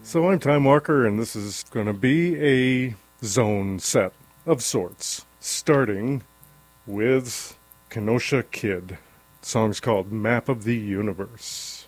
So I'm Time Walker, and this is going to be a zone set of sorts, starting with Kenosha Kid. The song's called Map of the Universe.